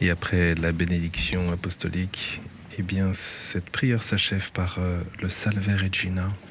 Et après la bénédiction apostolique, eh bien, cette prière s'achève par le Salve Regina.